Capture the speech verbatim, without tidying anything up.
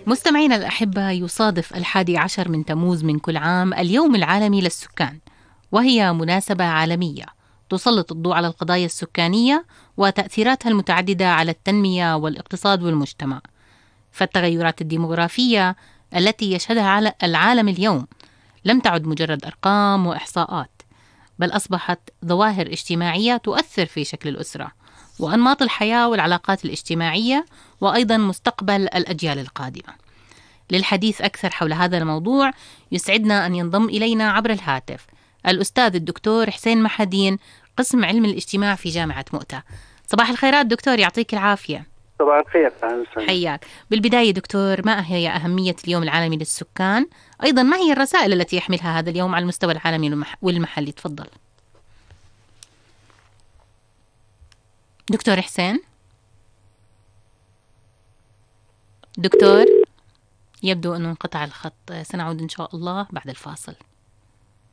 مستمعينا الأحبة، يصادف الحادي عشر من تموز من كل عام اليوم العالمي للسكان، وهي مناسبة عالمية تسلط الضوء على القضايا السكانية وتأثيراتها المتعددة على التنمية والاقتصاد والمجتمع. فالتغيرات الديمغرافية التي يشهدها العالم اليوم لم تعد مجرد أرقام وإحصاءات، بل أصبحت ظواهر اجتماعية تؤثر في شكل الأسرة وأنماط الحياة والعلاقات الاجتماعية، وأيضا مستقبل الأجيال القادمة. للحديث أكثر حول هذا الموضوع يسعدنا أن ينضم إلينا عبر الهاتف الأستاذ الدكتور حسين محدين، قسم علم الاجتماع في جامعة مؤتة. صباح الخيرات دكتور، يعطيك العافية. صباح الخير. حياك. بالبداية دكتور، ما هي أهمية اليوم العالمي للسكان؟ أيضا ما هي الرسائل التي يحملها هذا اليوم على المستوى العالمي والمحلي؟ تفضل دكتور حسين. دكتور، يبدو أنه انقطع الخط، سنعود إن شاء الله بعد الفاصل.